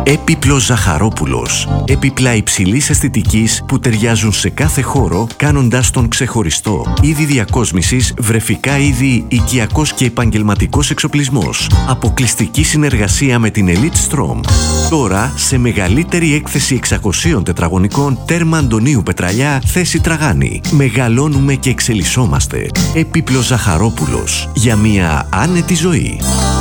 Έπιπλος Ζαχαρόπουλος. Έπιπλα υψηλής αισθητικής που ταιριάζουν σε κάθε χώρο, κάνοντας τον ξεχωριστό. Είδη διακόσμησης, βρεφικά είδη, οικιακός και επαγγελματικός εξοπλισμός. Αποκλειστική συνεργασία με την Elite Strom. Τώρα, σε μεγαλύτερη έκθεση 600 τετραγωνικών, τέρμα Αντωνίου Πετραλιά, θέση Τραγάνη. Μεγαλώνουμε και εξελισσόμαστε. Έπιπλος Ζαχαρόπουλος. Για μια άνετη ζωή.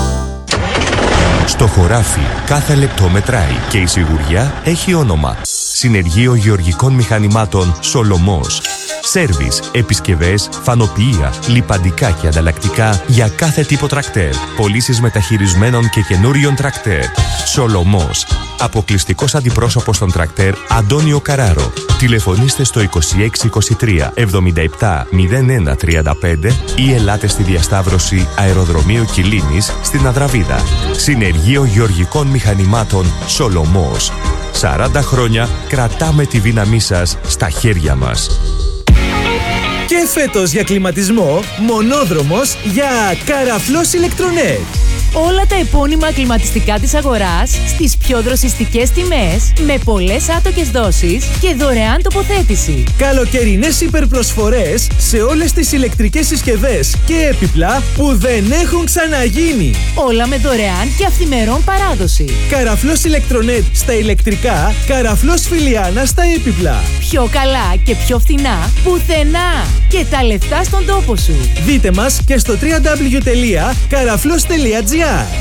Στο χωράφι κάθε λεπτό μετράει και η σιγουριά έχει όνομα. Συνεργείο Γεωργικών Μηχανημάτων Σολομός. Σέρβις, επισκευές, φανοποιεία, λιπαντικά και ανταλλακτικά για κάθε τύπο τρακτέρ. Πωλήσεις μεταχειρισμένων και καινούριων τρακτέρ. Σολομός. Αποκλειστικός αντιπρόσωπος των τρακτέρ Αντώνιο Καράρο. Τηλεφωνήστε στο 2623 77 01 35 ή ελάτε στη διασταύρωση Αεροδρομίου Κιλίνης στην Αδραβίδα. Συνεργείο Γεωργικών Μηχανημάτων Σολομός. 40 χρόνια κρατάμε τη δύναμή σας στα χέρια μας. Και φέτος για κλιματισμό, μονόδρομος για Καραφλός Ηλεκτρονέτ. Όλα τα επώνυμα κλιματιστικά της αγοράς στις πιο δροσιστικές τιμές, με πολλές άτοκες δόσεις και δωρεάν τοποθέτηση. Καλοκαιρινές υπερπροσφορές σε όλες τις ηλεκτρικές συσκευές και έπιπλα που δεν έχουν ξαναγίνει. Όλα με δωρεάν και αυθημερών παράδοση. Καραφλός Ηλεκτρονέτ στα ηλεκτρικά, Καραφλός Φιλιάνα στα έπιπλα. Πιο καλά και πιο φθηνά πουθενά. Και τα λεφτά στον τόπο σου. Δείτε μας και στο www.karaflos.gr.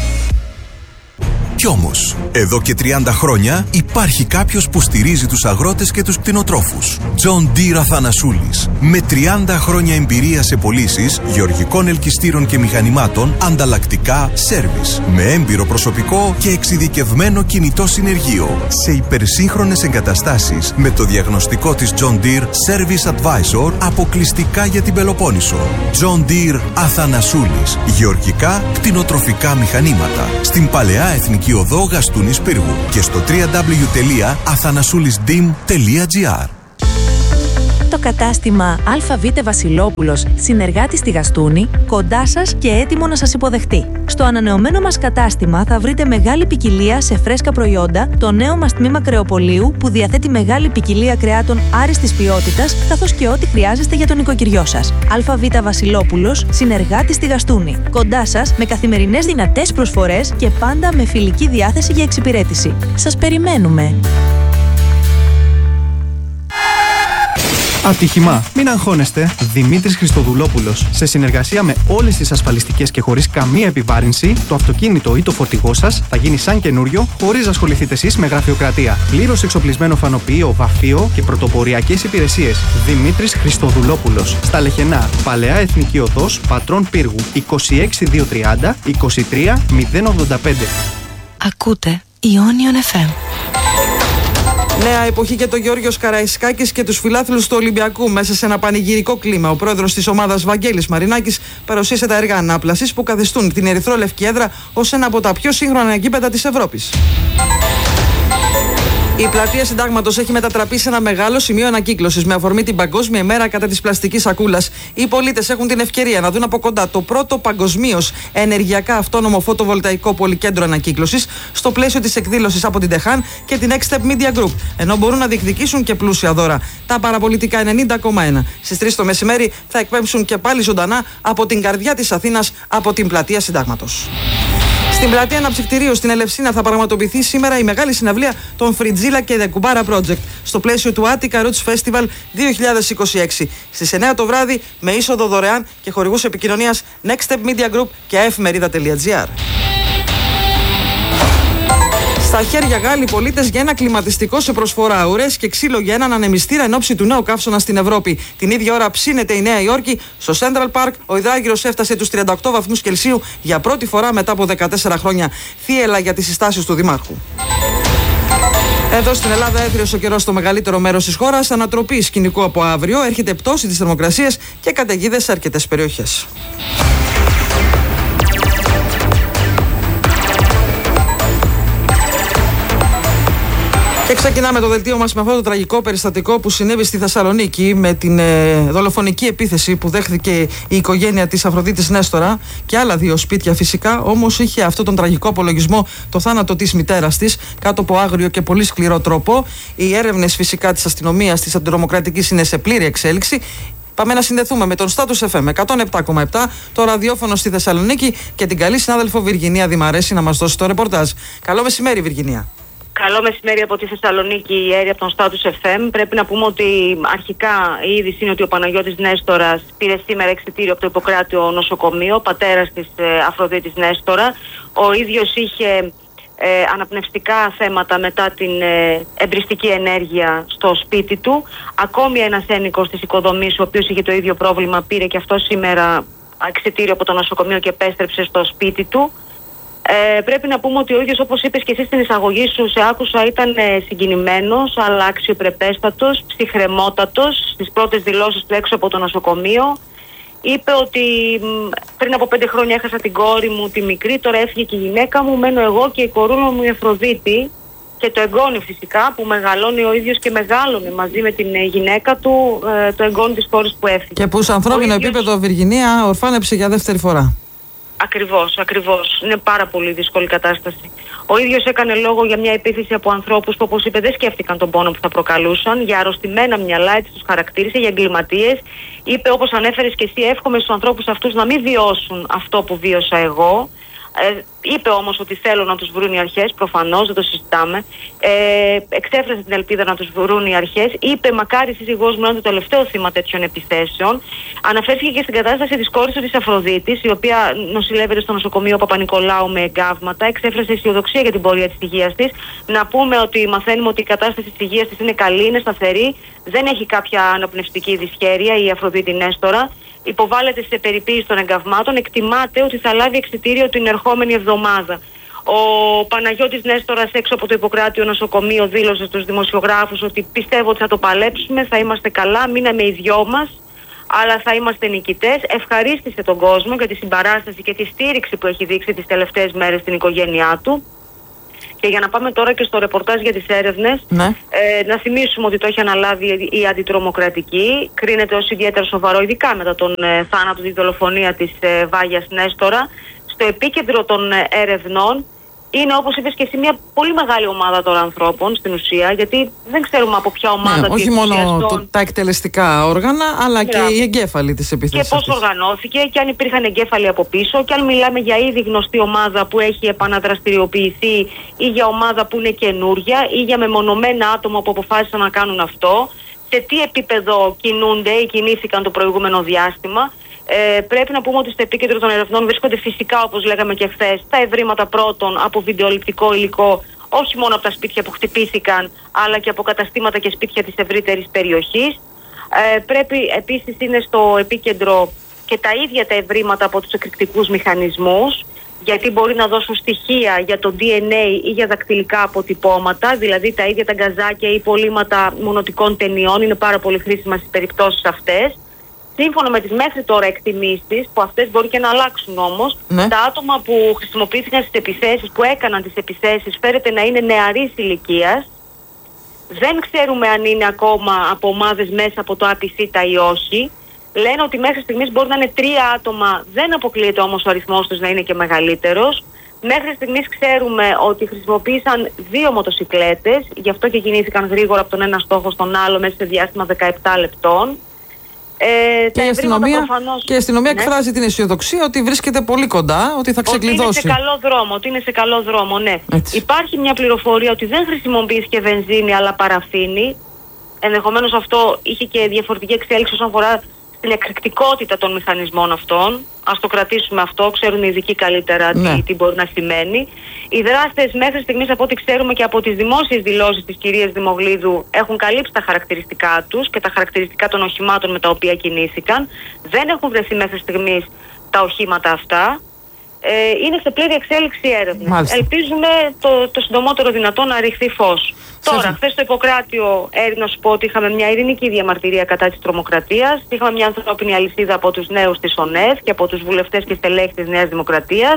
Κι όμως, εδώ και 30 χρόνια υπάρχει κάποιος που στηρίζει τους αγρότες και τους κτηνοτρόφους. John Deere Αθανασούλης. Με 30 χρόνια εμπειρία σε πωλήσεις γεωργικών ελκυστήρων και μηχανημάτων, ανταλλακτικά, σέρβις. Με έμπειρο προσωπικό και εξειδικευμένο κινητό συνεργείο. Σε υπερσύγχρονες εγκαταστάσεις με το διαγνωστικό της John Deere Service Advisor αποκλειστικά για την Πελοπόννησο. John Deere Αθανασούλης. Γεωργικά, κτηνοτροφικά μηχανήματα. Στην Παλαιά Εθνική Οδό Γαστούνης Πύργου και στο www.athanasoulisdim.gr. Το κατάστημα ΑΒ Βασιλόπουλος, συνεργάτη στη Γαστούνη, κοντά σας και έτοιμο να σας υποδεχτεί. Στο ανανεωμένο μας κατάστημα θα βρείτε μεγάλη ποικιλία σε φρέσκα προϊόντα, το νέο μας τμήμα κρεοπωλείου που διαθέτει μεγάλη ποικιλία κρεάτων άριστης ποιότητας, καθώς και ό,τι χρειάζεστε για τον οικοκυριό σας. ΑΒ Βασιλόπουλος, συνεργάτη στη Γαστούνη. Κοντά σας με καθημερινές δυνατές προσφορές και πάντα με φιλική διάθεση για εξυπηρέτηση. Σας περιμένουμε! Ατύχημα. Μην αγχώνεστε. Δημήτρης Χριστοδουλόπουλος. Σε συνεργασία με όλες τις ασφαλιστικές και χωρίς καμία επιβάρυνση, το αυτοκίνητο ή το φορτηγό σας θα γίνει σαν καινούριο, χωρίς να ασχοληθείτε εσείς με γραφειοκρατία. Πλήρως εξοπλισμένο φανοποιείο, βαφείο και πρωτοποριακές υπηρεσίες. Δημήτρης Χριστοδουλόπουλος. Στα Λεχενά. Παλαιά Εθνική Οδός, Πατρών Πύργου. 26230 23085. Ακούτε Ionion FM. Νέα εποχή και το Γιώργος Καραϊσκάκης και τους φιλάθλους του Ολυμπιακού μέσα σε ένα πανηγυρικό κλίμα. Ο πρόεδρος της ομάδας Βαγγέλης Μαρινάκης παρουσίασε τα έργα ανάπλασης που καθιστούν την ερυθρόλευκη έδρα ως ένα από τα πιο σύγχρονα γήπεδα της Ευρώπης. Η πλατεία Συντάγματος έχει μετατραπεί σε ένα μεγάλο σημείο ανακύκλωσης με αφορμή την Παγκόσμια ημέρα κατά της πλαστικής σακούλας. Οι πολίτες έχουν την ευκαιρία να δουν από κοντά το πρώτο παγκοσμίως ενεργειακά αυτόνομο φωτοβολταϊκό πολυκέντρο ανακύκλωσης στο πλαίσιο της εκδήλωσης από την Τεχάν και την Next Step Media Group, ενώ μπορούν να διεκδικήσουν και πλούσια δώρα. Τα παραπολιτικά 90,1. Στις 3 το μεσημέρι θα εκπέμψουν και πάλι ζωντανά από την καρδιά της Αθήνας, από την πλατεία Συντάγματος. Στην πλατεία Αναψυκτηρίου στην Ελευσίνα θα πραγματοποιηθεί σήμερα η μεγάλη συναυλία των Φριτζίλα και Δεκουμπάρα Project στο πλαίσιο του Attica Roots Festival 2026. Στις 9 το βράδυ με είσοδο δωρεάν και χορηγούς επικοινωνίας Next Step Media Group και efmerida.gr. Στα χέρια Γάλλοι πολίτες για ένα κλιματιστικό σε προσφορά. Ουρές και ξύλο για έναν ανεμιστήρα εν ώψη του νέου καύσωνα στην Ευρώπη. Την ίδια ώρα ψήνεται η Νέα Υόρκη. Στο Central Park ο υδράγυρος έφτασε τους 38 βαθμούς Κελσίου για πρώτη φορά μετά από 14 χρόνια. Θύελλα για τις συστάσεις του Δημάρχου. Εδώ στην Ελλάδα έθριος ο καιρός στο μεγαλύτερο μέρος της χώρας. Ανατροπή σκηνικού από αύριο. Έρχεται πτώση της θερμοκρασίας και καταιγίδες σε αρκετές περιοχές. Και ξεκινάμε το δελτίο μας με αυτό το τραγικό περιστατικό που συνέβη στη Θεσσαλονίκη με την δολοφονική επίθεση που δέχθηκε η οικογένεια της Αφροδίτης Νέστορα και άλλα 2 σπίτια φυσικά. Όμως είχε αυτόν τον τραγικό απολογισμό το θάνατο της μητέρας της κάτω από άγριο και πολύ σκληρό τρόπο. Οι έρευνες φυσικά της αστυνομίας της αντιτρομοκρατικής είναι σε πλήρη εξέλιξη. Πάμε να συνδεθούμε με τον Status FM 107,7, το ραδιόφωνο στη Θεσσαλονίκη και την καλή συνάδελφο Βυργινία Δημαρέση να μας δώσει το ρεπορτάζ. Καλό μεσημέρι, Βυργινία. Καλό μεσημέρι από τη Θεσσαλονίκη, η Έρη από τον Status FM. Πρέπει να πούμε ότι αρχικά η είδηση είναι ότι ο Παναγιώτης Νέστορας πήρε σήμερα εξιτήριο από το Ιπποκράτειο νοσοκομείο, πατέρας της Αφροδίτης Νέστορα. Ο ίδιος είχε αναπνευστικά θέματα μετά την εμπριστική ενέργεια στο σπίτι του. Ακόμη ένας ένοικος της οικοδομής, ο οποίος είχε το ίδιο πρόβλημα, πήρε και αυτό σήμερα εξιτήριο από το νοσοκομείο και επέστρεψε στο σπίτι του. Πρέπει να πούμε ότι ο ίδιος, όπως είπες και εσύ στην εισαγωγή σου, σε άκουσα, ήταν συγκινημένος αλλά αξιοπρεπέστατος, ψυχρεμότατος. Στις πρώτες δηλώσεις του έξω από το νοσοκομείο είπε ότι πριν από 5 χρόνια έχασα την κόρη μου τη μικρή, τώρα έφυγε και η γυναίκα μου, μένω εγώ και η κορούλα μου η Αφροδίτη και το εγγόνι φυσικά που μεγαλώνει ο ίδιος και μεγάλωνε μαζί με την γυναίκα του, το εγγόνι της κόρης που έφυγε. Και που σε ανθρώπινο επίπεδο, Βυργινία, ορφάνεψε για δεύτερη φορά. Ακριβώς. Είναι πάρα πολύ δύσκολη κατάσταση. Ο ίδιος έκανε λόγο για μια επίθεση από ανθρώπους που, όπως είπε, δεν σκέφτηκαν τον πόνο που θα προκαλούσαν, για αρρωστημένα μυαλά, έτσι τους χαρακτήρισε, για εγκληματίες. Είπε, όπως ανέφερες και εσύ, εύχομαι στους ανθρώπους αυτούς να μην βιώσουν αυτό που βίωσα εγώ. Είπε όμως ότι θέλω να τους βρουν οι αρχές, προφανώς δεν το συζητάμε. Εξέφρασε την ελπίδα να τους βρουν οι αρχές. Είπε, μακάρι η σύζυγός μου να είναι το τελευταίο θύμα τέτοιων επιθέσεων. Αναφέρθηκε και στην κατάσταση της κόρης του της Αφροδίτης, η οποία νοσηλεύεται στο νοσοκομείο Παπα-Νικολάου με εγκάβματα. Εξέφρασε αισιοδοξία για την πορεία της υγείας της. Να πούμε ότι μαθαίνουμε ότι η κατάσταση της υγείας της είναι καλή, είναι σταθερή. Δεν έχει κάποια αναπνευστική δυσχέρεια η Αφροδίτη Νέστορα. Υποβάλλεται σε περιποίηση των εγκαυμάτων. Εκτιμάται ότι θα λάβει εξιτήριο την ερχόμενη εβδομάδα. Ο Παναγιώτης Νέστορας έξω από το Ιπποκράτειο νοσοκομείο δήλωσε στους δημοσιογράφους ότι πιστεύω ότι θα το παλέψουμε, θα είμαστε καλά, μείναμε οι δυο μας, αλλά θα είμαστε νικητές. Ευχαρίστησε τον κόσμο για τη συμπαράσταση και τη στήριξη που έχει δείξει τις τελευταίες μέρες στην οικογένειά του. Και για να πάμε τώρα και στο ρεπορτάζ για τις έρευνες, να θυμίσουμε ότι το έχει αναλάβει η αντιτρομοκρατική. Κρίνεται ως ιδιαίτερα σοβαρό, ειδικά μετά τον θάνατο, τη δολοφονία της Βάγιας Νέστορα. Στο επίκεντρο των ερευνών είναι, όπως είπες και εσύ, μια πολύ μεγάλη ομάδα των ανθρώπων στην ουσία, γιατί δεν ξέρουμε από ποια ομάδα. Όχι μόνο τα εκτελεστικά όργανα, αλλά και οι εγκέφαλοι της επίθεσης. Και πώς οργανώθηκε και αν υπήρχαν εγκέφαλοι από πίσω, και αν μιλάμε για ήδη γνωστή ομάδα που έχει επαναδραστηριοποιηθεί, ή για ομάδα που είναι καινούρια, ή για μεμονωμένα άτομα που αποφάσισαν να κάνουν αυτό, σε τι επίπεδο κινούνται ή κινήθηκαν το προηγούμενο διάστημα. Πρέπει να πούμε ότι στο επίκεντρο των ερευνών βρίσκονται φυσικά, όπως λέγαμε και χθες, τα ευρήματα πρώτον από βιντεοληπτικό υλικό, όχι μόνο από τα σπίτια που χτυπήθηκαν, αλλά και από καταστήματα και σπίτια της ευρύτερης περιοχής. Πρέπει επίσης είναι στο επίκεντρο και τα ίδια τα ευρήματα από τους εκρηκτικούς μηχανισμούς, γιατί μπορεί να δώσουν στοιχεία για το DNA ή για δακτυλικά αποτυπώματα, δηλαδή τα ίδια τα γκαζάκια ή υπολείμματα μονοτικών ταινιών, είναι πάρα πολύ χρήσιμα στις περιπτώσεις αυτές. Σύμφωνα με τις μέχρι τώρα εκτιμήσεις, που αυτές μπορεί και να αλλάξουν όμως, τα άτομα που χρησιμοποιήθηκαν στις επιθέσεις, που έκαναν τις επιθέσεις, φέρεται να είναι νεαρής ηλικίας. Δεν ξέρουμε αν είναι ακόμα από ομάδες μέσα από το ΑΠΣ ή όχι. Λένε ότι μέχρι στιγμής μπορεί να είναι 3 άτομα, δεν αποκλείεται όμως ο αριθμός τους να είναι και μεγαλύτερος. Μέχρι στιγμής ξέρουμε ότι χρησιμοποίησαν 2 μοτοσικλέτες, γι' αυτό και κινήθηκαν γρήγορα από τον ένα στόχο στον άλλο μέσα σε διάστημα 17 λεπτών. Και η αστυνομία εκφράζει την αισιοδοξία ότι βρίσκεται πολύ κοντά, ότι θα ξεκλειδώσει. Ότι είναι σε καλό δρόμο, ναι. Έτσι. Υπάρχει μια πληροφορία ότι δεν χρησιμοποιήθηκε βενζίνη αλλά παραφίνη. Ενδεχομένως αυτό είχε και διαφορετική εξέλιξη όσον αφορά στην εκρηκτικότητα των μηχανισμών αυτών. Ας το κρατήσουμε αυτό, ξέρουν οι ειδικοί καλύτερα τι μπορεί να σημαίνει. Οι δράστες μέχρι στιγμής, από ό,τι ξέρουμε και από τις δημόσιες δηλώσεις της κυρίας Δημογλίδου, έχουν καλύψει τα χαρακτηριστικά τους και τα χαρακτηριστικά των οχημάτων με τα οποία κινήθηκαν. Δεν έχουν βρεθεί μέχρι στιγμής τα οχήματα αυτά. Είναι σε πλήρη εξέλιξη έρευνα. Ελπίζουμε το συντομότερο δυνατό να ρηχθεί φως. Τώρα, χθες στο Ιπποκράτειο, να σου πω ότι είχαμε μια ειρηνική διαμαρτυρία κατά της τρομοκρατίας. Είχαμε μια ανθρώπινη αλυσίδα από τους νέους της ΟΝΕΔ και από τους βουλευτές και στελέχη της Νέας Δημοκρατίας.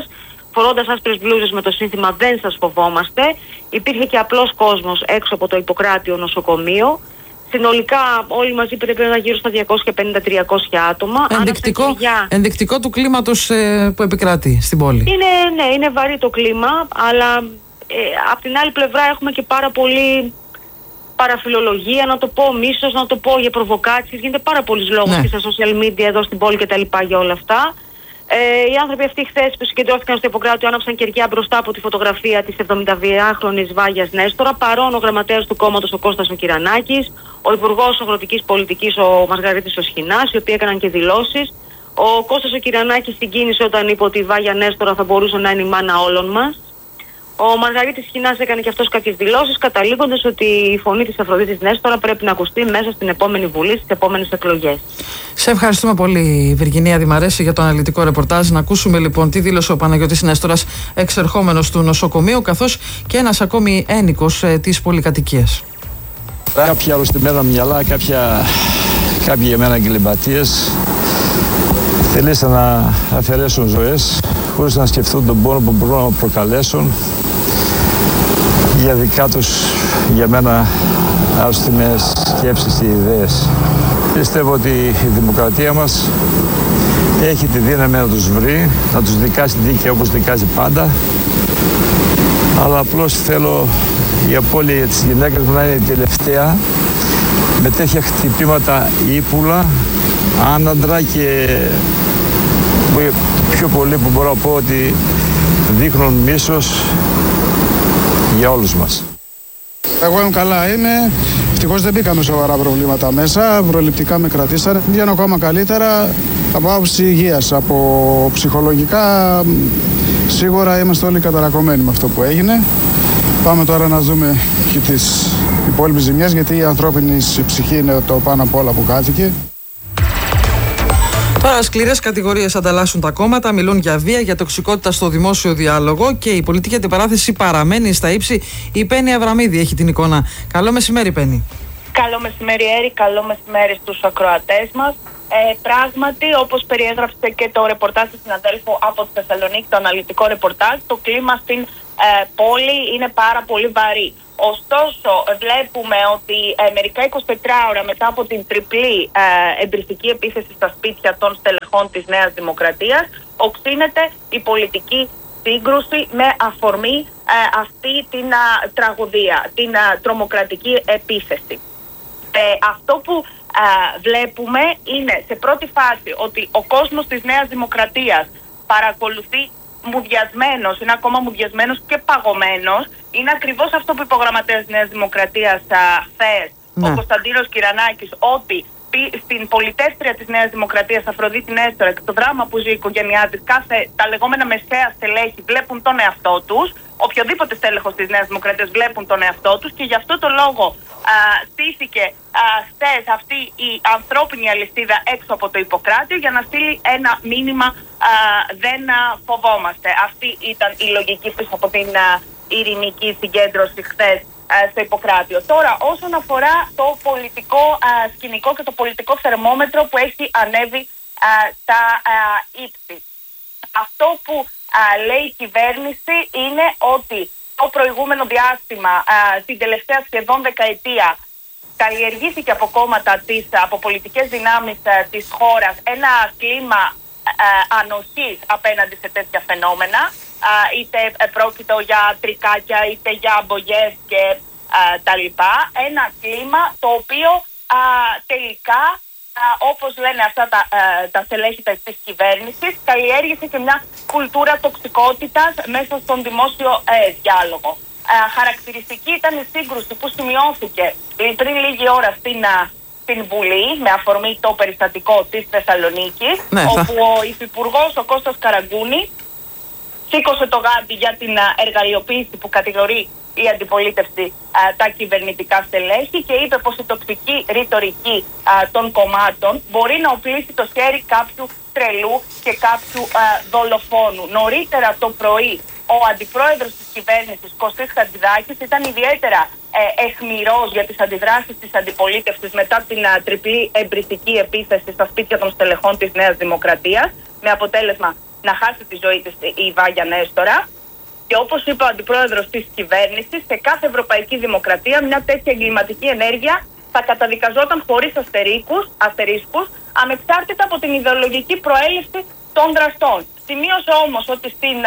φορώντας άσπρες μπλούζες με το σύνθημα «Δεν σας φοβόμαστε». Υπήρχε και απλός κόσμος έξω από το Ιπποκράτιο νοσοκομείο. Συνολικά όλοι μαζί πρέπει να είναι γύρω στα 250-300 άτομα. Ενδεικτικό του κλίματος που επικρατεί στην πόλη. Είναι βαρύ το κλίμα, αλλά απ' την άλλη πλευρά έχουμε και πάρα πολύ παραφιλολογία, να το πω μίσος, να το πω για προβοκάτσιες. Γίνεται πάρα πολλής λόγος και στα social media εδώ στην πόλη και τα λοιπά για όλα αυτά. Οι άνθρωποι αυτοί χθες που συγκεντρώθηκαν στο Ιπποκράτιο άναψαν κερκιά μπροστά από τη φωτογραφία της 72χρονης Βάγιας Νέστορα, παρόν ο γραμματέας του κόμματος ο Κώστας ο Κυρανάκης, ο Υπουργός Αγροτικής Πολιτικής ο Μαργαρίτης ο Σχοινάς, οι οποίοι έκαναν και δηλώσεις. Ο Κώστας ο Κυρανάκης συγκίνησε όταν είπε ότι η Βάγια Νέστορα θα μπορούσε να είναι η μάνα όλων μας. Ο Μαργαρίτης Σχοινάς έκανε και αυτός κάποιες δηλώσεις, καταλήγοντας ότι η φωνή της Αφροδίτης Νέστορα πρέπει να ακουστεί μέσα στην επόμενη Βουλή, στις επόμενες εκλογές. Σε ευχαριστούμε πολύ, Βυργινία Δημαρέση, για το αναλυτικό ρεπορτάζ. Να ακούσουμε λοιπόν τι δήλωσε ο Παναγιώτης Νέστορας, εξερχόμενος του νοσοκομείου, καθώς και ένας ακόμη ένοικος της πολυκατοικίας. Κάποια αρρωστημένα μυαλά, κάποιοι για μένα εγκληματίες θελήσαν να αφαιρέσουν ζωές χωρίς να σκεφτούν τον πόνο που μπορούν να προκαλέσουν για δικά τους, για μένα, αρρωστημένες σκέψεις και ιδέες. Πιστεύω ότι η δημοκρατία μας έχει τη δύναμη να τους βρει, να τους δικάσει δίκαια όπως δικάζει πάντα, αλλά απλώς θέλω η απώλεια της γυναίκας μου να είναι η τελευταία, με τέτοια χτυπήματα ύπουλα, άναντρα και πιο πολύ που μπορώ να πω ότι δείχνουν μίσος για όλους μας. Εγώ είμαι καλά, ευτυχώς δεν μπήκαμε σοβαρά προβλήματα μέσα, προληπτικά με κρατήσανε. Βγαίνω ακόμα καλύτερα από άποψη υγείας, από ψυχολογικά σίγουρα είμαστε όλοι καταρακωμένοι με αυτό που έγινε. Πάμε τώρα να δούμε και τις υπόλοιπες ζημιές, γιατί η ανθρώπινη ψυχή είναι το πάνω απ' όλα που χάθηκε. Τώρα, σκληρές κατηγορίες ανταλλάσσουν τα κόμματα, μιλούν για βία, για τοξικότητα στο δημόσιο διάλογο και η πολιτική αντιπαράθεση παραμένει στα ύψη. Η Πέννη Αβραμίδη έχει την εικόνα. Καλό μεσημέρι, Πέννη. Καλό μεσημέρι, Έρη. Καλό μεσημέρι στους ακροατές μας. Πράγματι, όπως περιέγραψε και το ρεπορτάζ του συναδέλφου από τη Θεσσαλονίκη, το αναλυτικό ρεπορτάζ, το κλίμα στην πόλη είναι πάρα πολύ βαρύ. Ωστόσο, βλέπουμε ότι μερικά 24 ώρα μετά από την τριπλή εμπριστική επίθεση στα σπίτια των στελεχών της Νέας Δημοκρατίας, οξύνεται η πολιτική σύγκρουση με αφορμή αυτή την τραγωδία, την τρομοκρατική επίθεση. Αυτό που βλέπουμε είναι σε πρώτη φάση ότι ο κόσμος της Νέας Δημοκρατίας παρακολουθεί μουδιασμένος, είναι ακόμα μουδιασμένος και παγωμένος. Είναι ακριβώς αυτό που είπε ο γραμματέας της Νέας Δημοκρατίας χθες, ο Κωνσταντίνος Κυρανάκης, ότι στην πολιτεύτρια της Νέας Δημοκρατίας, Αφροδίτη Νέστορα, και το δράμα που ζει η οικογένειά της, τα λεγόμενα μεσαία στελέχη βλέπουν τον εαυτό τους, οποιοδήποτε στέλεχος της Νέας Δημοκρατίας βλέπουν τον εαυτό τους, και γι' αυτό το λόγο στήθηκε χθες αυτή η ανθρώπινη αλυσίδα έξω από το Ιπποκράτιο για να στείλει ένα μήνυμα «Δεν φοβόμαστε». Αυτή ήταν η λογική πίσω από την ειρηνική συγκέντρωση χθες στο Ιπποκράτιο. Τώρα, όσον αφορά το πολιτικό σκηνικό και το πολιτικό θερμόμετρο που έχει ανέβει στα ύψη. Αυτό που λέει η κυβέρνηση είναι ότι το προηγούμενο διάστημα, την τελευταία σχεδόν δεκαετία, καλλιεργήθηκε από κόμματα από πολιτικές δυνάμεις της χώρας ένα κλίμα ανοχής απέναντι σε τέτοια φαινόμενα, είτε πρόκειται για τρικάκια, είτε για αμπογιές και τα λοιπά. Ένα κλίμα το οποίο τελικά, όπως λένε αυτά τα στελέχη της κυβέρνησης, καλλιέργησε και μια κουλτούρα τοξικότητας μέσα στον δημόσιο διάλογο. Χαρακτηριστική ήταν η σύγκρουση που σημειώθηκε πριν λίγη ώρα στην Βουλή, με αφορμή το περιστατικό της Θεσσαλονίκης, όπου ο υφυπουργός ο Κώστας Καραγκούνη σήκωσε το γάντι για την εργαλειοποίηση που κατηγορεί η αντιπολίτευση τα κυβερνητικά στελέχη και είπε πως η τοξική ρητορική των κομμάτων μπορεί να οπλίσει το χέρι κάποιου τρελού και κάποιου δολοφόνου. Νωρίτερα το πρωί ο αντιπρόεδρος της κυβέρνησης, Κωστής Χατζηδάκης, ήταν ιδιαίτερα αιχμηρός για τις αντιδράσεις της αντιπολίτευσης μετά την τριπλή εμπριστική επίθεση στα σπίτια των στελεχών της Νέας Δημοκρατίας, με αποτέλεσμα να χάσει τη ζωή της η Βάγια Νέστορα. Και όπως είπε ο αντιπρόεδρος της κυβέρνησης, σε κάθε ευρωπαϊκή δημοκρατία μια τέτοια εγκληματική ενέργεια θα καταδικαζόταν χωρίς αστερίσκους, ανεξάρτητα από την ιδεολογική προέλευση των δραστών. Σημείωσε όμως ότι στην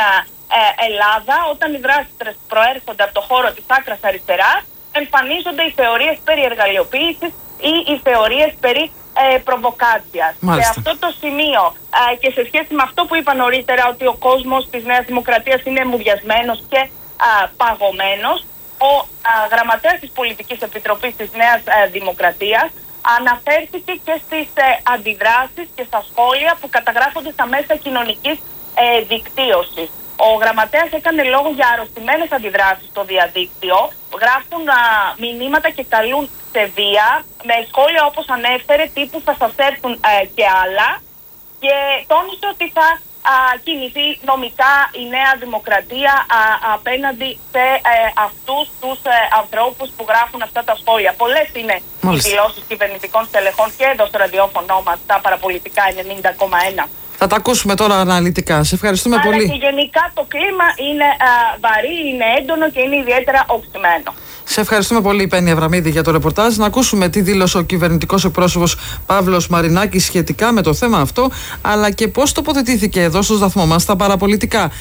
Ελλάδα, όταν οι δράστες προέρχονται από το χώρο της άκρας αριστεράς, εμφανίζονται οι θεωρίες περί εργαλειοποίησης ή οι θεωρίες περί προβοκάτσιας. Σε αυτό το σημείο και σε σχέση με αυτό που είπα νωρίτερα, ότι ο κόσμος της Νέας Δημοκρατίας είναι εμμουδιασμένος και παγωμένος, ο γραμματέας της Πολιτικής Επιτροπής της Νέας Δημοκρατίας αναφέρθηκε και στις αντιδράσεις και στα σχόλια που καταγράφονται στα μέσα κοινωνικής δικτύωσης. Ο γραμματέας έκανε λόγο για αρρωστημένες αντιδράσεις στο διαδίκτυο, γράφουν μηνύματα και καλούν σε βία, με σχόλια όπως ανέφερε τύπου θα σας έρθουν και άλλα, και τόνισε ότι θα κινηθεί νομικά η Νέα Δημοκρατία απέναντι σε αυτούς τους ανθρώπους που γράφουν αυτά τα σχόλια. Πολλές είναι οι δηλώσεις κυβερνητικών στελεχών και εδώ στο ραδιόφωνο μας, τα παραπολιτικά 90,1. Θα τα ακούσουμε τώρα αναλυτικά. Σε ευχαριστούμε πολύ. Αλλά και γενικά το κλίμα είναι βαρύ, είναι έντονο και είναι ιδιαίτερα οξυμένο. Σε ευχαριστούμε πολύ, Πέννη Αβραμίδη, για το ρεπορτάζ. Να ακούσουμε τι δήλωσε ο κυβερνητικός εκπρόσωπος Παύλος Μαρινάκης σχετικά με το θέμα αυτό, αλλά και πώς τοποθετήθηκε εδώ στο σταθμό μας στα παραπολιτικά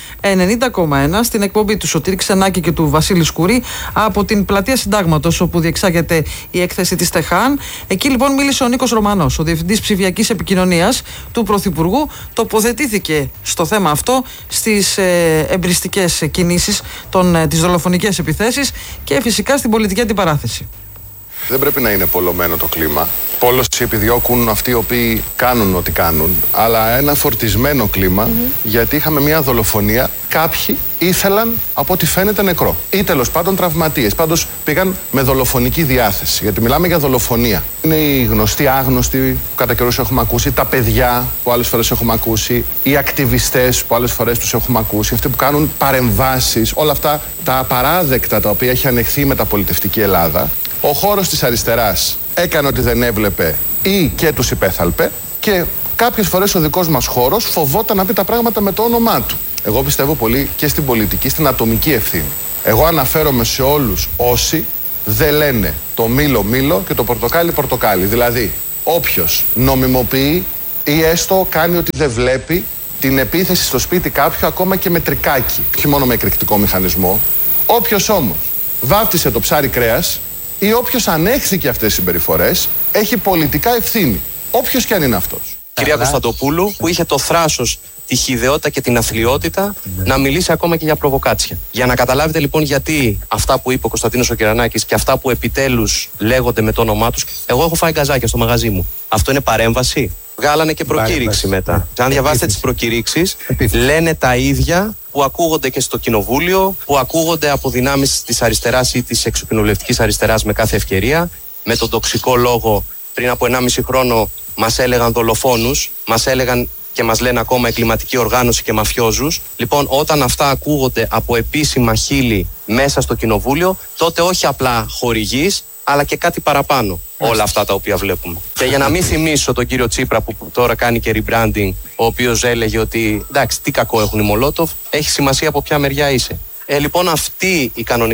90,1 στην εκπομπή του Σωτήρη Ξενάκη και του Βασίλη Σκουρή από την Πλατεία Συντάγματος, όπου διεξάγεται η έκθεση της ΤΕΧΑΝ. Εκεί λοιπόν μίλησε ο Νίκος Ρωμανός, ο Διευθυντής Ψηφιακής Επικοινωνίας του Πρωθυπουργού. Τοποθετήθηκε στο θέμα αυτό, στις εμπριστικές κινήσεις, τις δολοφονικές επιθέσεις και φυσικά στην πολιτική αντιπαράθεση. Δεν πρέπει να είναι πολλωμένο το κλίμα. Πόλωση επιδιώκουν αυτοί οι οποίοι κάνουν ό,τι κάνουν, αλλά ένα φορτισμένο κλίμα, γιατί είχαμε μια δολοφονία. Κάποιοι ήθελαν, από ό,τι φαίνεται, νεκρό. Ή τέλος πάντων τραυματίες. Πάντως πήγαν με δολοφονική διάθεση. Γιατί μιλάμε για δολοφονία. Είναι οι γνωστοί, άγνωστοι που κατά καιρούς έχουμε ακούσει, τα παιδιά που άλλες φορές έχουμε ακούσει, οι ακτιβιστές που άλλες φορές τους έχουμε ακούσει, αυτοί που κάνουν παρεμβάσεις, όλα αυτά τα απαράδεκτα τα οποία έχει ανεχθεί η μεταπολιτευτική Ελλάδα. Ο χώρος της αριστεράς έκανε ότι δεν έβλεπε ή και τους υπέθαλπε, και κάποιες φορές ο δικός μας χώρος φοβόταν να πει τα πράγματα με το όνομά του. Εγώ πιστεύω πολύ και στην πολιτική, στην ατομική ευθύνη. Εγώ αναφέρομαι σε όλους όσοι δεν λένε το μήλο μήλο και το πορτοκάλι πορτοκάλι. Δηλαδή, όποιος νομιμοποιεί ή έστω κάνει ότι δεν βλέπει την επίθεση στο σπίτι κάποιου, ακόμα και με τρικάκι, όχι μόνο με εκρηκτικό μηχανισμό. Όποιος όμως βάφτισε το ψάρι κρέας ή όποιος ανέχθηκε αυτές τις συμπεριφορές, έχει πολιτικά ευθύνη. Όποιος και αν είναι αυτός. Κυρία Κωνσταντοπούλου, που είχε το θράσος, τη χυδαιότητα και την αθλιότητα να μιλήσει ακόμα και για προβοκάτσια. Για να καταλάβετε λοιπόν γιατί αυτά που είπε ο Κωνσταντίνος ο Κυρανάκης και αυτά που επιτέλους λέγονται με το όνομά τους, εγώ έχω φάει γκαζάκια στο μαγαζί μου. Αυτό είναι παρέμβαση? Βγάλανε και προκήρυξη μετά. Αν διαβάσετε τις προκηρύξεις, λένε τα ίδια που ακούγονται και στο κοινοβούλιο, που ακούγονται από δυνάμεις της αριστεράς ή της εξοκοινοβουλευτικής αριστεράς με κάθε ευκαιρία. Με τον τοξικό λόγο, πριν από 1,5 χρόνο μας έλεγαν δολοφόνους, μας έλεγαν και μας λένε ακόμα εγκληματική οργάνωση και μαφιόζους. Λοιπόν, όταν αυτά ακούγονται από επίσημα χείλη μέσα στο κοινοβούλιο, τότε όχι απλά χορηγείς, αλλά και κάτι παραπάνω. Όλα αυτά τα οποία βλέπουμε. Και για να μην θυμίσω τον κύριο Τσίπρα που τώρα κάνει και rebranding, ο οποίος έλεγε ότι εντάξει, τι κακό έχουν οι Μολότοφ, έχει σημασία από ποια μεριά είσαι. Λοιπόν, αυτή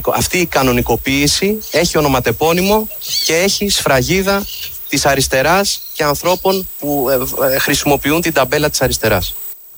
η κανονικοποίηση έχει ονοματεπώνυμο και έχει σφραγίδα της αριστεράς και ανθρώπων που χρησιμοποιούν την ταμπέλα της αριστεράς.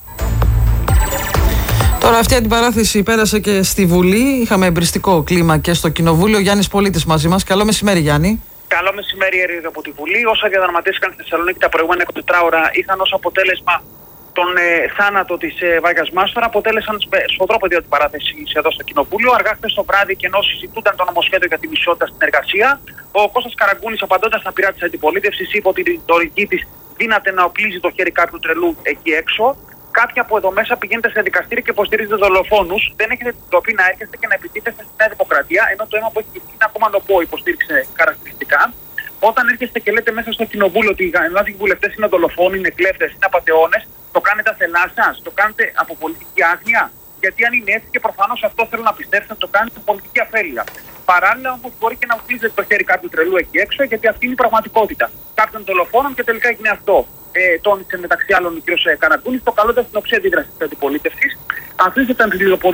Τώρα αυτή η αντιπαράθεση πέρασε και στη Βουλή. Είχαμε εμπριστικό κλίμα και στο Κοινοβούλιο. Γιάννης Πολίτης μαζί μας. Καλό μεσημέρι, Γιάννη. Καλό μεσημέρι, Ερήδη, από τη Βουλή. Όσα διαδραματίστηκαν στη Θεσσαλονίκη τα προηγούμενα 24 ώρα είχαν ως αποτέλεσμα τον θάνατο της Βάγιας Μάστορα, αποτέλεσαν σφοδρό πεδίο αντιπαράθεση εδώ στο Κοινοβούλιο. Αργά χθες το βράδυ, και ενώ συζητούνταν το νομοσχέδιο για την ισότητα στην εργασία, ο Κώστας Καραγκούνης, απαντώντας στα πειρά της αντιπολίτευσης, είπε ότι η ρητορική της δύναται να οπλίζει το χέρι κάποιου τρελού εκεί έξω. Κάποια που εδώ μέσα πηγαίνετε σε δικαστήρια και υποστηρίζετε δολοφόνους, δεν έχετε την τροπή να έρχεστε και να επιτίθεστε στη Νέα Δημοκρατία, ενώ το αίμα που έχει είναι ακόμα νοπό, υποστήριξε χαρακτηριστικά. Όταν έρχεστε και λέτε μέσα στο κοινοβούλιο ότι οι γανάδικοι βουλευτές είναι δολοφόνοι, είναι κλέφτες, είναι απατεώνες, το κάνετε αθελά σας, το κάνετε από πολιτική άγνοια. Γιατί αν είναι έτσι, και προφανώς αυτό θέλω να πιστέψετε, το κάνετε από πολιτική αφέλεια. Παράλληλα όμως μπορεί και να βγάλετε το χέρι κάποιου τρελού εκεί έξω, γιατί αυτή είναι η πραγματικότητα. Κάποιων δολοφόνων και τελικά έγινε αυτό. τόνισε μεταξύ άλλων ο κ. Καναγκούνης, προκαλώντας την οξύ αντίδραση της αντιπολίτευσης. Αφήστε τα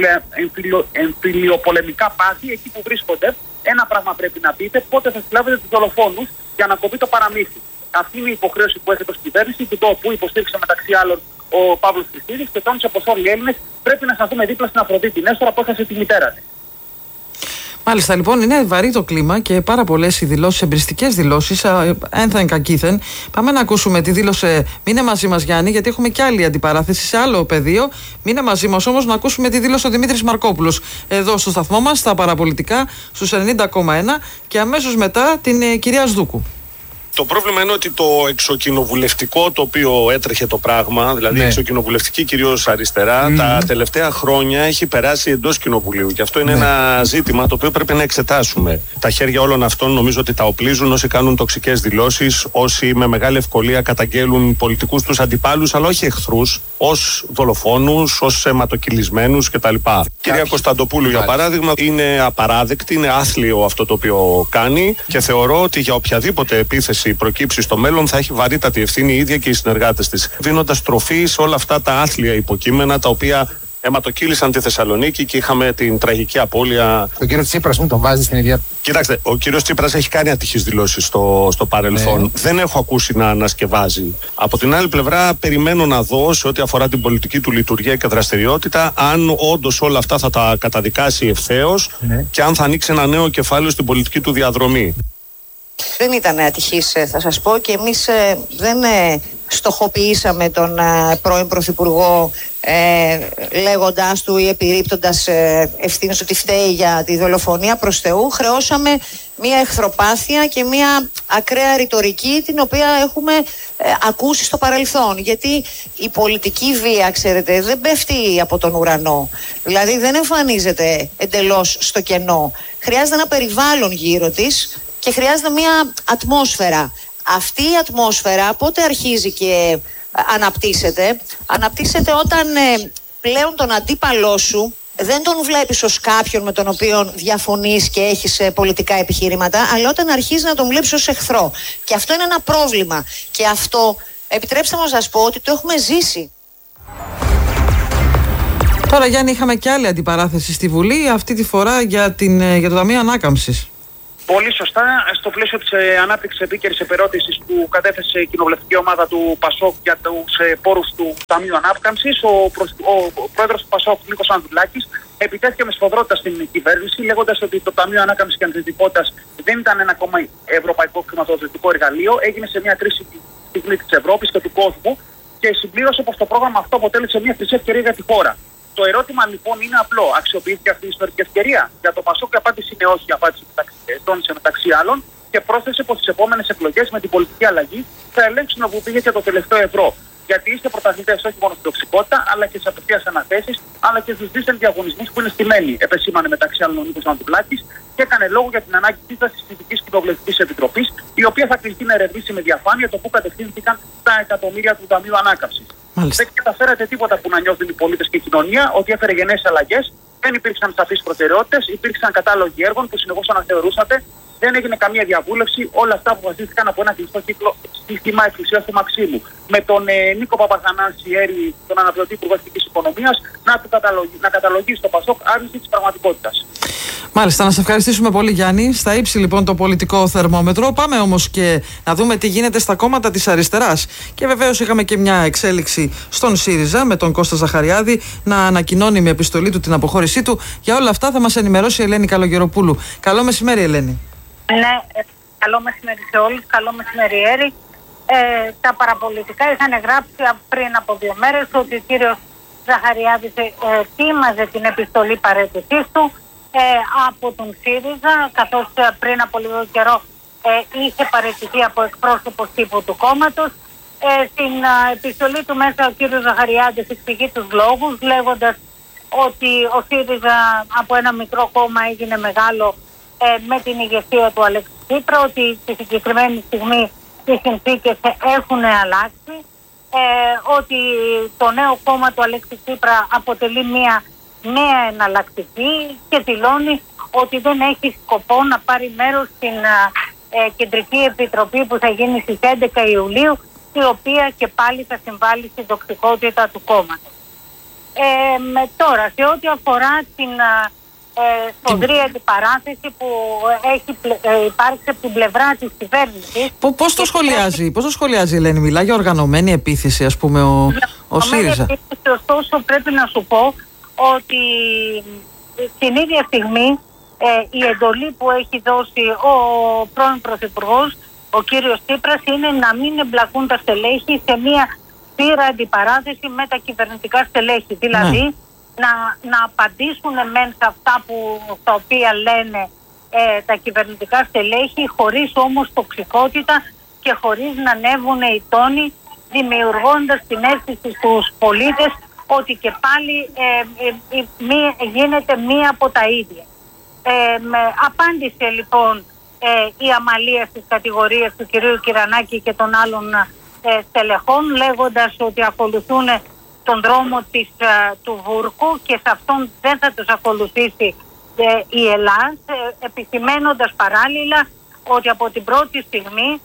εμφυλιοπολεμικά πάθη εκεί που βρίσκονται. Ένα πράγμα πρέπει να πείτε: πότε θα συλλάβετε τους δολοφόνους για να κοπεί το παραμύθι. Αυτή είναι η υποχρέωση που έχετε ως κυβέρνηση και το που υποστήριξε μεταξύ άλλων ο Παύλος Χριστίδης και τόνισε πως όλοι οι Έλληνες πρέπει να σταθούμε δίπλα στην Αφροδίτη Νέστορα που έχασε τη μητέρα της. Μάλιστα, λοιπόν, είναι βαρύ το κλίμα και πάρα πολλές οι δηλώσεις, εμπριστικές δηλώσεις, ένθεν κακήθεν. Πάμε να ακούσουμε τη δήλωση. Μείνε μαζί μας, Γιάννη, γιατί έχουμε και άλλη αντιπαράθεση σε άλλο πεδίο. Μείνε μαζί μας όμως να ακούσουμε τη δήλωση ο Δημήτρης Μαρκόπουλος εδώ στο σταθμό μας, στα παραπολιτικά, στους 90,1 και αμέσως μετά την κυρία Σδούκου. Το πρόβλημα είναι ότι το εξοκοινοβουλευτικό το οποίο έτρεχε το πράγμα, δηλαδή η εξοκοινοβουλευτική κυρίως αριστερά, τα τελευταία χρόνια έχει περάσει εντός κοινοβουλίου. Και αυτό είναι ένα ζήτημα το οποίο πρέπει να εξετάσουμε. Τα χέρια όλων αυτών νομίζω ότι τα οπλίζουν όσοι κάνουν τοξικές δηλώσεις, όσοι με μεγάλη ευκολία καταγγέλουν πολιτικούς τους αντιπάλους, αλλά όχι εχθρούς, ως δολοφόνους, ως αιματοκυλισμένους κτλ. Κυρία Κωνσταντοπούλου, για παράδειγμα, είναι απαράδεκτη, είναι άθλιο αυτό το οποίο κάνει και θεωρώ ότι για οποιαδήποτε επίθεση προκύψει στο μέλλον θα έχει βαρύτατη ευθύνη η ίδια και οι συνεργάτες της, δίνοντας τροφή σε όλα αυτά τα άθλια υποκείμενα τα οποία αιματοκύλησαν τη Θεσσαλονίκη και είχαμε την τραγική απώλεια. Ο κύριος Τσίπρας μου τον βάζει στην ίδια. Κοιτάξτε, ο κύριος Τσίπρας έχει κάνει ατυχείς δηλώσεις στο παρελθόν. Δεν έχω ακούσει να ανασκευάζει. Από την άλλη πλευρά, περιμένω να δω σε ό,τι αφορά την πολιτική του λειτουργία και δραστηριότητα, αν όντως όλα αυτά θα τα καταδικάσει ευθέως και αν θα ανοίξει ένα νέο κεφάλαιο στην πολιτική του διαδρομή. Δεν ήταν ατυχής, θα σας πω, και εμείς δεν στοχοποιήσαμε τον πρώην Πρωθυπουργό λέγοντάς του ή επιρρύπτοντας ευθύνες ότι φταίει για τη δολοφονία. Προς Θεού, χρεώσαμε μια εχθροπάθεια και μια ακραία ρητορική την οποία έχουμε ακούσει στο παρελθόν. Γιατί η πολιτική βία, ξέρετε, δεν πέφτει από τον ουρανό. Δηλαδή δεν εμφανίζεται εντελώς στο κενό. Χρειάζεται ένα περιβάλλον γύρω της και χρειάζεται μια ατμόσφαιρα. Αυτή η ατμόσφαιρα πότε αρχίζει και αναπτύσσεται? Αναπτύσσεται όταν πλέον τον αντίπαλό σου δεν τον βλέπεις ως κάποιον με τον οποίο διαφωνείς και έχεις πολιτικά επιχειρήματα, αλλά όταν αρχίζει να τον βλέπεις ως εχθρό. Και αυτό είναι ένα πρόβλημα. Και αυτό, επιτρέψτε μου να σας πω, ότι το έχουμε ζήσει. Τώρα, Γιάννη, είχαμε και άλλη αντιπαράθεση στη Βουλή, αυτή τη φορά για το Ταμείο Ανάκαμψης. Πολύ σωστά, στο πλαίσιο της ανάπτυξης επίκαιρης επερώτησης που κατέθεσε η κοινοβουλευτική ομάδα του ΠΑΣΟΚ για τους πόρους του Ταμείου Ανάκαμψης, ο πρόεδρος του ΠΑΣΟΚ, Νίκος Ανδρουλάκης, επιτέθηκε με σφοδρότητα στην κυβέρνηση, λέγοντας ότι το Ταμείο Ανάκαμψης και Αντιδυτικότητας δεν ήταν ένα ακόμα ευρωπαϊκό χρηματοδοτικό εργαλείο, έγινε σε μια κρίσιμη στιγμή της Ευρώπης και του κόσμου και συμπλήρωσε πως το πρόγραμμα αυτό αποτέλεσε μια χρυσή ευκαιρία για τη χώρα. Το ερώτημα λοιπόν είναι απλό. Αξιοποιήθηκε αυτή η ιστορική ευκαιρία? Για το ΠΑΣΟΚ η απάντηση είναι όχι. Η απάντηση τόνισε μεταξύ άλλων και πρόσθεσε πως στις επόμενες εκλογές με την πολιτική αλλαγή θα ελέγξουν όπου πήγε και το τελευταίο ευρώ. Γιατί είστε πρωταθλητές όχι μόνο στην τοξικότητα, αλλά και στις απευθείας αναθέσεις, αλλά και στους δίθεν διαγωνισμούς που είναι στημένοι. Επεσήμανε μεταξύ άλλων ο Νίκος Ανδρουλάκης και έκανε λόγο για την ανάγκη σύστασης της Ειδικής Κοινοβουλευτικής Επιτροπής, η οποία θα κληθεί να ερευνήσει με διαφάνεια το πού κατευθύνθηκαν τα εκατομμύρια του Ταμείου Ανάκαμψης. Δεν καταφέρατε τίποτα που να νιώθουν οι πολίτες και η κοινωνία, ότι έφερε γενναίες αλλαγές, δεν υπήρξαν σαφείς προτεραιότητες, υπήρξαν κατάλογοι έργων που συνεχώς αναθεωρούσατε, δεν έγινε καμία διαβούλευση, όλα αυτά αποφασίστηκαν από ένα κλειστό κύκλο σύστημα εξουσίας του Μαξίμου. Με τον Νίκο Παπαθανάση, τον αναπληρωτή Υπουργό Εθνικής Οικονομίας, να καταλογίσει το ΠΑΣΟΚ άρνηση της πραγματικότητας. Μάλιστα, να σε ευχαριστήσουμε πολύ, Γιάννη. Στα ύψη λοιπόν το πολιτικό θερμόμετρο. Πάμε όμως και να δούμε τι γίνεται στα κόμματα της αριστεράς. Και βεβαίως είχαμε και μια εξέλιξη στον ΣΥΡΙΖΑ με τον Κώστα Ζαχαριάδη να ανακοινώνει με επιστολή του την αποχώρησή του. Για όλα αυτά θα μας ενημερώσει η Ελένη Καλογεροπούλου. Καλό μεσημέρι, Ελένη. Ναι, καλό μεσημέρι σε όλους. Καλό μεσημέρι, Έρη. Τα παραπολιτικά είχαν γράψει πριν από 2 μέρες ότι ο κύριος Ζαχαριάδης ετοίμαζε την επιστολή παραίτησής του από τον ΣΥΡΙΖΑ, καθώς πριν από λίγο καιρό είχε παραιτηθεί από εκπρόσωπος τύπου του κόμματος. Στην επιστολή του μέσα ο κύριος Ζαχαριάδης εξηγεί τους λόγους, λέγοντας ότι ο ΣΥΡΙΖΑ από ένα μικρό κόμμα έγινε μεγάλο με την ηγεσία του Αλέξη Τσίπρα, ότι στη συγκεκριμένη στιγμή οι συνθήκες έχουν αλλάξει, ότι το νέο κόμμα του Αλέξη Τσίπρα αποτελεί μια νέα εναλλακτική και δηλώνει ότι δεν έχει σκοπό να πάρει μέρος στην Κεντρική Επιτροπή που θα γίνει στις 11 Ιουλίου η οποία και πάλι θα συμβάλλει στην τοξικότητα του κόμματος. Τώρα, σε ό,τι αφορά την σφοδρή αντιπαράθεση που έχει υπάρξει από την πλευρά της κυβέρνησης. Πώς το σχολιάζει η Ελένη? Μιλάει για οργανωμένη επίθεση, ας πούμε, ο ΣΥΡΙΖΑ. Ωστόσο, πρέπει να σου πω ότι την ίδια στιγμή η εντολή που έχει δώσει ο πρώην Πρωθυπουργός, ο κύριος Τσίπρας, είναι να μην εμπλακούν τα στελέχη σε μια πήρα αντιπαράθεση με τα κυβερνητικά στελέχη. Δηλαδή, να απαντήσουν μεν σε αυτά τα οποία λένε τα κυβερνητικά στελέχη, χωρίς όμως τοξικότητα και χωρίς να ανέβουν οι τόνοι, δημιουργώντας την αίσθηση στους πολίτες ότι και πάλι γίνεται μία από τα ίδια. Απάντησε λοιπόν η Αμαλία στις κατηγορίες του κυρίου Κυρανάκη και των άλλων στελεχών, λέγοντας ότι ακολουθούν τον δρόμο του Βούρκου και σε αυτόν δεν θα τους ακολουθήσει η Ελλάς, επισημένοντας παράλληλα ότι από την πρώτη στιγμή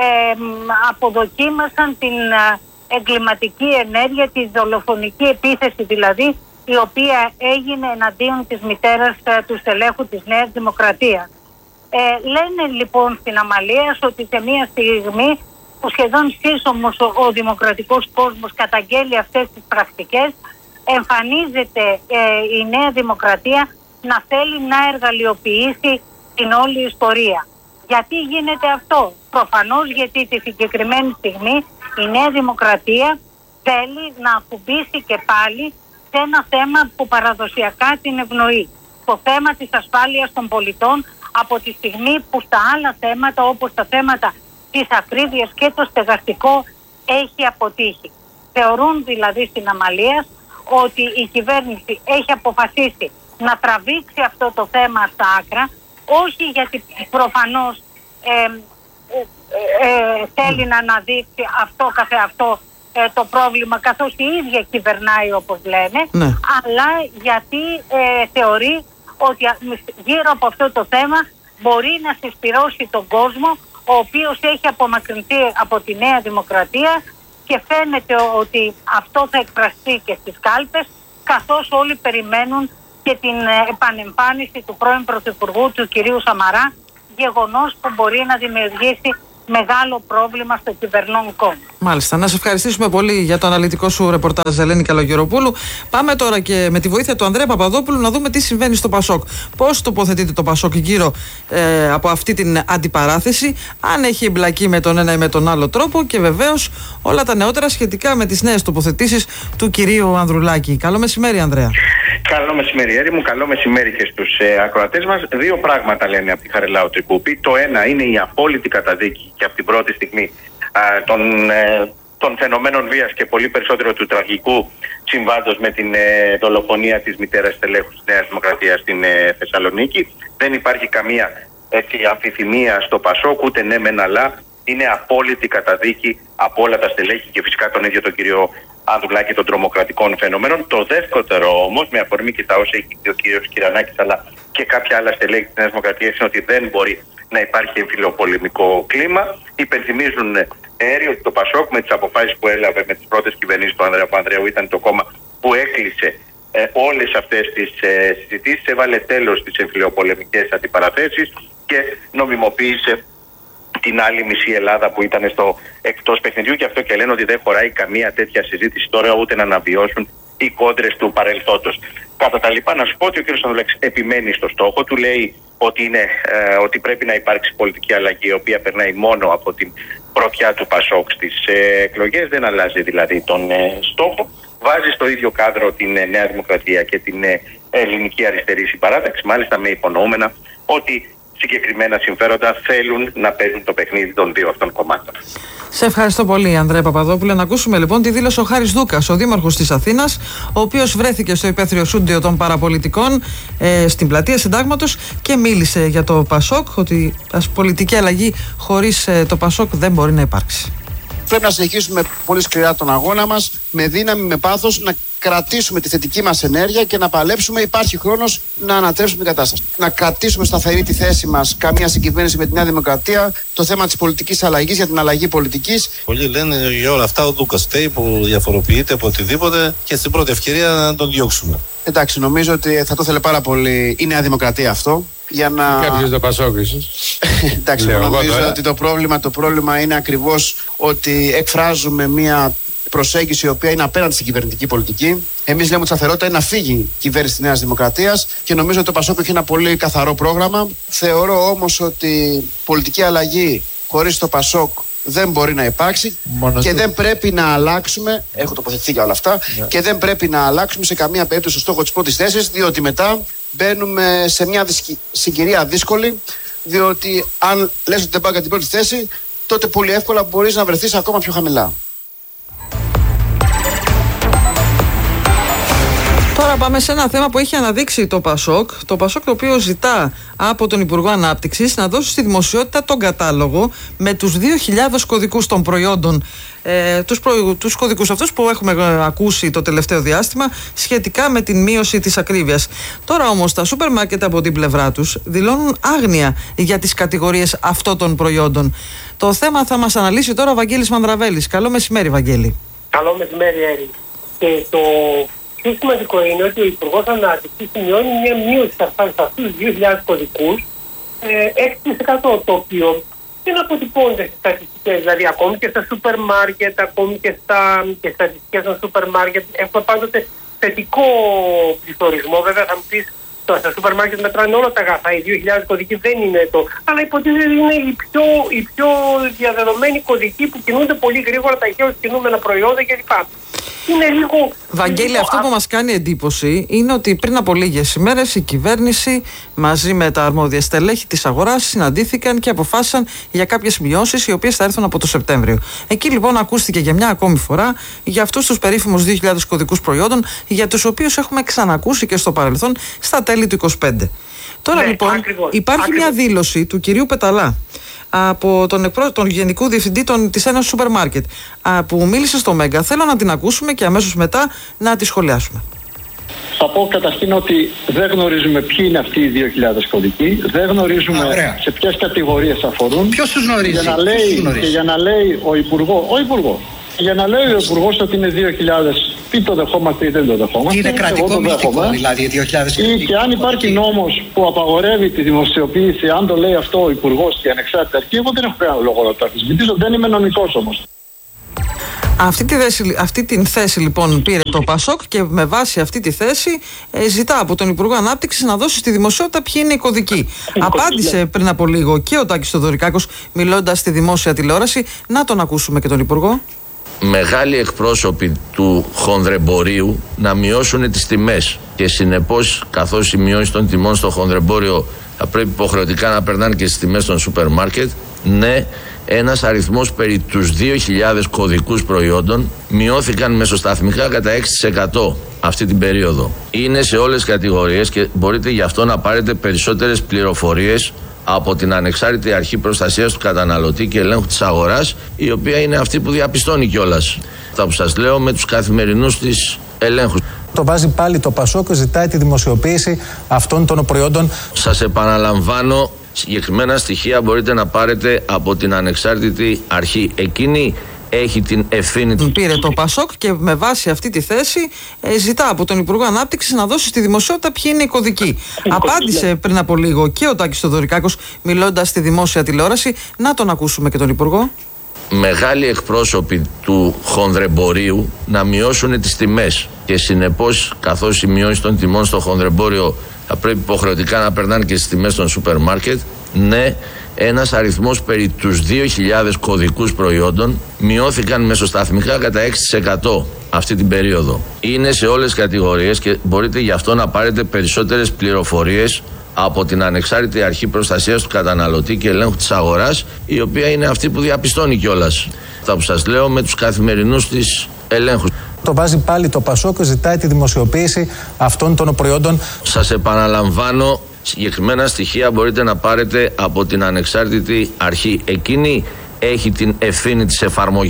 αποδοκίμασαν την εγκληματική ενέργεια, τη δολοφονική επίθεση δηλαδή, η οποία έγινε εναντίον της μητέρας του στελέχου της Νέας Δημοκρατίας. Λένε λοιπόν στην Αμαλίας ότι σε μια στιγμή που σχεδόν σύσσωμος ο δημοκρατικός κόσμος καταγγέλει αυτές τις πρακτικές, εμφανίζεται η Νέα Δημοκρατία να θέλει να εργαλειοποιήσει την όλη ιστορία. Γιατί γίνεται αυτό? Προφανώς γιατί τη συγκεκριμένη στιγμή η Νέα Δημοκρατία θέλει να ακουμπήσει και πάλι σε ένα θέμα που παραδοσιακά την ευνοεί. Το θέμα της ασφάλειας των πολιτών, από τη στιγμή που στα άλλα θέματα, όπως τα θέματα της ακρίβειας και το στεγαστικό, έχει αποτύχει. Θεωρούν δηλαδή στην Αμαλία ότι η κυβέρνηση έχει αποφασίσει να τραβήξει αυτό το θέμα στα άκρα, όχι γιατί προφανώς θέλει να αναδείξει αυτό καθεαυτό το πρόβλημα, καθώς η ίδια κυβερνάει όπως λένε, αλλά γιατί θεωρεί ότι γύρω από αυτό το θέμα μπορεί να συσπυρώσει τον κόσμο, ο οποίος έχει απομακρυνθεί από τη Νέα Δημοκρατία, και φαίνεται ότι αυτό θα εκφραστεί και στις κάλπες, καθώς όλοι περιμένουν και την επανεμφάνιση του πρώην Πρωθυπουργού, του κυρίου Σαμαρά, γεγονός που μπορεί να δημιουργήσει μεγάλο πρόβλημα στο κυβερνών κόμμα. Μάλιστα. Να σε ευχαριστήσουμε πολύ για το αναλυτικό σου ρεπορτάζ, Ελένη Καλογεροπούλου. Πάμε τώρα και με τη βοήθεια του Ανδρέα Παπαδόπουλου να δούμε τι συμβαίνει στο ΠΑΣΟΚ. Πώς τοποθετείται το ΠΑΣΟΚ γύρω από αυτή την αντιπαράθεση, αν έχει εμπλακεί με τον ένα ή με τον άλλο τρόπο, και βεβαίως όλα τα νεότερα σχετικά με τις νέες τοποθετήσεις του κυρίου Ανδρουλάκη. Καλό μεσημέρι, Ανδρέα. Καλό μεσημέρι, Έρη μου. Καλό μεσημέρι και στους ακροατές μας. Δύο πράγματα λένε από τη Χαριλάου Τρικούπη. Το ένα είναι η απόλυτη καταδίκη και από την πρώτη στιγμή των φαινομένων βίας και πολύ περισσότερο του τραγικού συμβάντος με την δολοφονία της μητέρας στελέχου της Νέας Δημοκρατίας στην Θεσσαλονίκη. Δεν υπάρχει καμία αμφιθυμία στο ΠΑΣΟΚ, ούτε ναι μεν αλλά. Είναι απόλυτη καταδίκη από όλα τα στελέχη και φυσικά τον ίδιο τον κύριο Ανδρουλάκη των τρομοκρατικών φαινομένων. Το δεύτερο όμως, με αφορμή και τα όσα έχει πει ο κύριος Κυρανάκης αλλά και κάποια άλλα στελέχη της Νέας Δημοκρατίας, είναι ότι δεν μπορεί να υπάρχει εμφυλοπολεμικό κλίμα. Υπενθυμίζουν ότι το ΠΑΣΟΚ με τις αποφάσεις που έλαβε με τις πρώτες κυβερνήσεις του Ανδρέα Παπανδρέου ήταν το κόμμα που έκλεισε όλες αυτές τις συζητήσεις, έβαλε τέλος στις εμφυλοπολεμικές αντιπαραθέσεις και νομιμοποίησε την άλλη μισή Ελλάδα που ήταν στο εκτός παιχνιδιού, και αυτό και λένε ότι δεν χωράει καμία τέτοια συζήτηση τώρα, ούτε να αναβιώσουν οι κόντρες του παρελθόντος. Κατά τα λοιπά, να σου πω ότι ο κ. Ανδρουλάκης επιμένει στο στόχο του, λέει ότι πρέπει να υπάρξει πολιτική αλλαγή, η οποία περνάει μόνο από την πρωτιά του ΠΑΣΟΚ στις εκλογές, δεν αλλάζει δηλαδή τον στόχο. Βάζει στο ίδιο κάδρο την Νέα Δημοκρατία και την Ελληνική Αριστερή Συμπαράταξη, μάλιστα με υπονοούμενα ότι συγκεκριμένα συμφέροντα θέλουν να παίζουν το παιχνίδι των δύο αυτών κομμάτων. Σε ευχαριστώ πολύ, Ανδρέα Παπαδόπουλε. Να ακούσουμε λοιπόν τη δήλωση ο Χάρης Δούκας, ο δήμαρχος της Αθήνας, ο οποίος βρέθηκε στο υπαίθριο στούντιο των παραπολιτικών στην πλατεία Συντάγματος και μίλησε για το ΠΑΣΟΚ, ότι πολιτική αλλαγή χωρίς το ΠΑΣΟΚ δεν μπορεί να υπάρξει. Πρέπει να συνεχίσουμε πολύ σκληρά τον αγώνα μας, με δύναμη, με πάθος, να κρατήσουμε τη θετική μας ενέργεια και να παλέψουμε. Υπάρχει χρόνος να ανατρέψουμε την κατάσταση. Να κρατήσουμε σταθερή τη θέση μας, καμία συγκυβέρνηση με τη Νέα Δημοκρατία, το θέμα της πολιτικής αλλαγής για την αλλαγή πολιτικής. Πολλοί λένε για όλα αυτά ο Ντούκας φταίει που διαφοροποιείται από οτιδήποτε και στην πρώτη ευκαιρία να τον διώξουμε. Εντάξει, νομίζω ότι θα το ήθελε πάρα πολύ η Νέα Δημοκρατία αυτό. Για να... Κάποιος το Πασόκ ίσως. Εντάξει, νομίζω ότι το πρόβλημα είναι ακριβώς ότι εκφράζουμε μια προσέγγιση η οποία είναι απέναντι στην κυβερνητική πολιτική. Εμείς λέμε ότι η σταθερότητα είναι να φύγει η κυβέρνηση της Νέας Δημοκρατίας και νομίζω ότι το Πασόκ έχει ένα πολύ καθαρό πρόγραμμα. Θεωρώ όμως ότι πολιτική αλλαγή χωρίς το Πασόκ δεν μπορεί να υπάρξει και δεν πρέπει να αλλάξουμε. Έχω τοποθετηθεί για όλα αυτά. Και δεν πρέπει να αλλάξουμε σε καμία περίπτωση το στόχο της πρώτης θέσης, διότι μετά μπαίνουμε σε μια συγκυρία δύσκολη. Διότι αν λες ότι δεν πάει για την πρώτη θέση, τότε πολύ εύκολα μπορείς να βρεθείς ακόμα πιο χαμηλά. Τώρα πάμε σε ένα θέμα που έχει αναδείξει το Πασόκ. Το Πασόκ, το οποίο ζητά από τον Υπουργό Ανάπτυξης να δώσει στη δημοσιότητα τον κατάλογο με τους 2.000 κωδικούς των προϊόντων, τους κωδικούς αυτούς που έχουμε ακούσει το τελευταίο διάστημα σχετικά με την μείωση της ακρίβειας. Τώρα όμως τα σούπερ μάρκετ από την πλευρά τους δηλώνουν άγνοια για τις κατηγορίες αυτών των προϊόντων. Το θέμα θα μας αναλύσει τώρα ο Βαγγέλης Μανδραβέλης. Καλό μεσημέρι, Βαγγέλη. Καλό μεσημέρι, Έρη. Και το πιο σημαντικό είναι ότι ο Υπουργός Ανάπτυξης σημειώνει μια μείωση σε αυτούς τους 2.000 κωδικούς 6%, το οποίο δεν αποτυπώνεται στις στατιστικές. Δηλαδή, ακόμη και στα σούπερ μάρκετ, ακόμη και στις στατιστικές των σούπερ μάρκετ, έχουμε πάντοτε θετικό πληθωρισμό. Βέβαια, θα μου πεις, στα σούπερ μάρκετ μετράνε όλα τα αγαθά. Οι 2.000 κωδικοί δεν είναι το. Αλλά υποτίθεται είναι οι πιο διαδεδομένοι κωδικοί που κινούνται πολύ γρήγορα, ταχαίως κινούμενα προϊόντα κλπ. Είναι λίγο. Βαγγέλη, αυτό που μας κάνει εντύπωση είναι ότι πριν από λίγες ημέρες η κυβέρνηση μαζί με τα αρμόδια στελέχη της αγοράς συναντήθηκαν και αποφάσισαν για κάποιες μειώσεις οι οποίες θα έρθουν από το Σεπτέμβριο. Εκεί λοιπόν ακούστηκε για μια ακόμη φορά για αυτούς τους περίφημους 2.000 κωδικούς προϊόντων, για τους οποίους έχουμε ξανακούσει και στο παρελθόν στα τέλη του 2025. Τώρα λοιπόν υπάρχει μια δήλωση του κυρίου Πεταλά από τον Γενικό Διευθυντή της Ένωσης Σούπερ Μάρκετ που μίλησε στο Μέγκα. Θέλω να την ακούσουμε και αμέσως μετά να τη σχολιάσουμε. Θα πω καταρχήν ότι δεν γνωρίζουμε ποιοι είναι αυτοί οι 2.000 κωδικοί, δεν γνωρίζουμε σε ποιες κατηγορίες αφορούν. Ποιος τους γνωρίζει? Και για να λέει ο Υπουργός, για να λέει ο Υπουργός ότι είναι 2.000, τι το δεχόμαστε ή δεν το δεχόμαστε. Είναι κρατικό μυστικό, δηλαδή 2.000. Ή και αν υπάρχει νόμος που απαγορεύει τη δημοσιοποίηση, αν το λέει αυτό ο Υπουργός και η ανεξάρτητη αρχή, εγώ δεν έχω κανένα λόγο να το αμφισβητήσω, δεν είμαι νομικός όμως. Αυτή την θέση λοιπόν πήρε το Πασόκ και με βάση αυτή τη θέση ζητά από τον Υπουργό Ανάπτυξης να δώσει στη δημοσιότητα ποιοι είναι οι κωδικοί. Απάντησε πριν από λίγο και ο Τάκης Θεοδωρικάκος μιλώντας στη δημόσια τηλεόραση. Να τον ακούσουμε και τον Υπουργό. Μεγάλοι εκπρόσωποι του χονδρεμπορίου να μειώσουν τις τιμές και συνεπώς, καθώς οι μειώσεις των τιμών στο χονδρεμπόριο θα πρέπει υποχρεωτικά να περνάνε και στις τιμές των σούπερ μάρκετ, ναι, ένας αριθμός περί τους 2.000 κωδικούς προϊόντων μειώθηκαν μεσοσταθμικά κατά 6% αυτή την περίοδο. Είναι σε όλες τις κατηγορίες και μπορείτε γι' αυτό να πάρετε περισσότερες πληροφορίες από την Ανεξάρτητη Αρχή Προστασίας του Καταναλωτή και Ελέγχου της Αγοράς, η οποία είναι αυτή που διαπιστώνει κιόλας. Αυτά που σας λέω με τους καθημερινούς της ελέγχους. Το βάζει πάλι το Πασόκ και ζητάει τη δημοσιοποίηση αυτών των προϊόντων. Σας επαναλαμβάνω, συγκεκριμένα στοιχεία μπορείτε να πάρετε από την Ανεξάρτητη Αρχή. Εκείνη έχει την ευθύνη του. Πήρε το Πασόκ και με βάση αυτή τη θέση ζητά από τον Υπουργό Ανάπτυξης να δώσει στη δημοσιότητα ποιοι είναι οι κωδικοί. Απάντησε πριν από λίγο και ο Τάκης Θεοδωρικάκος μιλώντας στη δημόσια τηλεόραση. Να τον ακούσουμε και τον Υπουργό. Μεγάλοι εκπρόσωποι του χονδρεμπορίου να μειώσουν τις τιμές και συνεπώς, καθώς οι μειώσεις των τιμών στο χονδρεμπόριο θα πρέπει υποχρεωτικά να περνάνε και στις τιμές των σούπερ μάρκετ, ναι, ένας αριθμός περί τους 2.000 κωδικούς προϊόντων μειώθηκαν μεσοσταθμικά κατά 6% αυτή την περίοδο. Είναι σε όλες τις κατηγορίες και μπορείτε γι' αυτό να πάρετε περισσότερες πληροφορίες από την Ανεξάρτητη Αρχή Προστασίας του Καταναλωτή και Ελέγχου της Αγοράς, η οποία είναι αυτή που διαπιστώνει κιόλας. Αυτά που σας λέω με τους καθημερινούς της ελέγχους. Το βάζει πάλι το Πασόκ και ζητάει τη δημοσιοποίηση αυτών των προϊόντων. Σας επαναλαμβάνω, συγκεκριμένα στοιχεία μπορείτε να πάρετε από την Ανεξάρτητη Αρχή. Εκείνη έχει την ευθύνη της εφαρμογής.